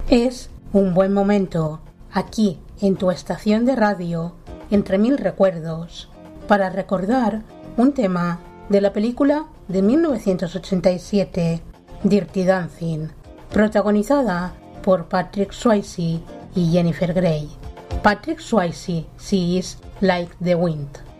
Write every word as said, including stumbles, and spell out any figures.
Es un buen momento, aquí en tu estación de radio, entre mil recuerdos, para recordar un tema de la película de mil novecientos ochenta y siete, Dirty Dancing, protagonizada por Patrick Swayze y Jennifer Grey. Patrick Swayze, She is Like the Wind.